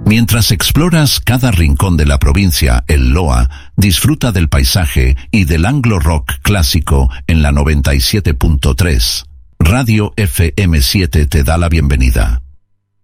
Mientras exploras cada rincón de la provincia, el Loa disfruta del paisaje y del anglo rock clásico en la 97.3. Radio FM7 te da la bienvenida.